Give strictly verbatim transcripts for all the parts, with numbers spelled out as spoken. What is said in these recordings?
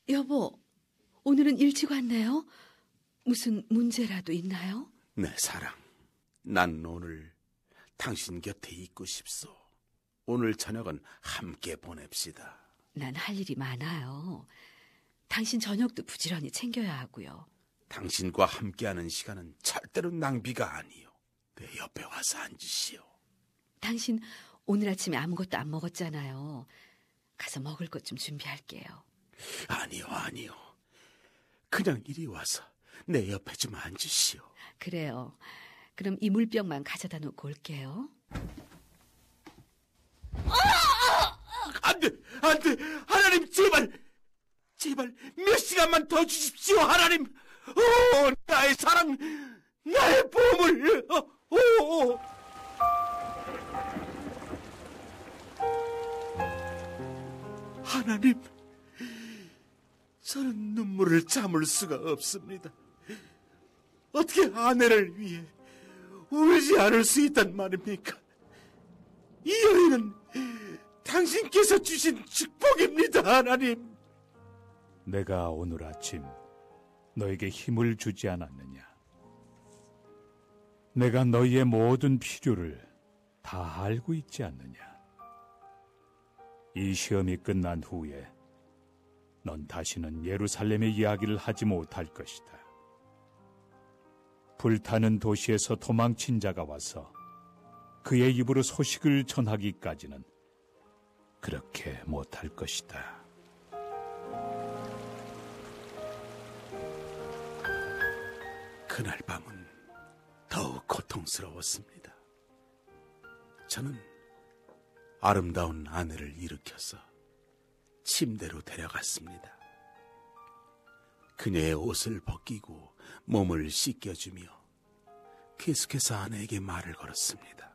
여보, 오늘은 일찍 왔네요. 무슨 문제라도 있나요? 내 사랑, 난 오늘 당신 곁에 있고 싶소. 오늘 저녁은 함께 보냅시다. 난 할 일이 많아요. 당신 저녁도 부지런히 챙겨야 하고요. 당신과 함께하는 시간은 절대로 낭비가 아니요. 내 옆에 와서 앉으시오. 당신 오늘 아침에 아무것도 안 먹었잖아요. 가서 먹을 것 좀 준비할게요. 아니요, 아니요. 그냥 이리 와서 내 옆에 좀 앉으시오. 그래요. 그럼 이 물병만 가져다 놓고 올게요. 안 돼! 안 돼! 하나님, 제발! 제발 몇 시간만 더 주십시오, 하나님! 오, 나의 사랑, 나의 보물! 오, 오. 하나님, 저는 눈물을 참을 수가 없습니다. 어떻게 아내를 위해 울지 않을 수 있단 말입니까? 이 여인은 당신께서 주신 축복입니다, 하나님. 내가 오늘 아침 너에게 힘을 주지 않았느냐? 내가 너희의 모든 필요를 다 알고 있지 않느냐? 이 시험이 끝난 후에 넌 다시는 예루살렘의 이야기를 하지 못할 것이다. 불타는 도시에서 도망친 자가 와서 그의 입으로 소식을 전하기까지는 그렇게 못할 것이다. 그날 밤은 더욱 고통스러웠습니다. 저는 아름다운 아내를 일으켜서 침대로 데려갔습니다. 그녀의 옷을 벗기고 몸을 씻겨주며 계속해서 아내에게 말을 걸었습니다.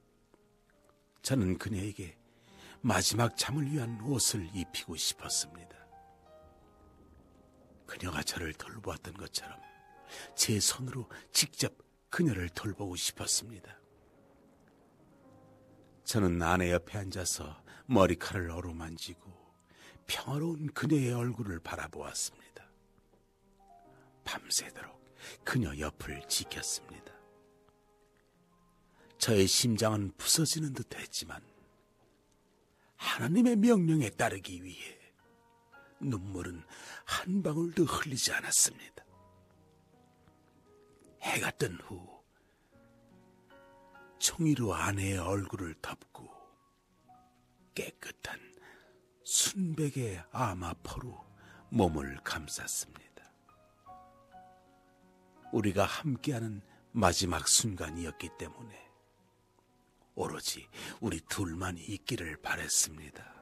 저는 그녀에게 마지막 잠을 위한 옷을 입히고 싶었습니다. 그녀가 저를 돌보았던 것처럼 제 손으로 직접 그녀를 돌보고 싶었습니다. 저는 아내 옆에 앉아서 머리카락을 어루만지고 평화로운 그녀의 얼굴을 바라보았습니다. 밤새도록 그녀 옆을 지켰습니다. 저의 심장은 부서지는 듯 했지만 하나님의 명령에 따르기 위해 눈물은 한 방울도 흘리지 않았습니다. 해가 뜬 후 종이로 아내의 얼굴을 덮고 깨끗한 순백의 아마포로 몸을 감쌌습니다. 우리가 함께하는 마지막 순간이었기 때문에 오로지 우리 둘만이 있기를 바랬습니다.